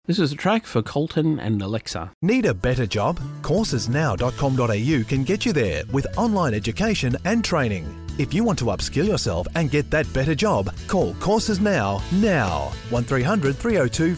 This is a track for Colton and Alexa. Need a better job? Coursesnow.com.au can get you there with online education and training. If you want to upskill yourself and get that better job, call Courses Now. 1300 302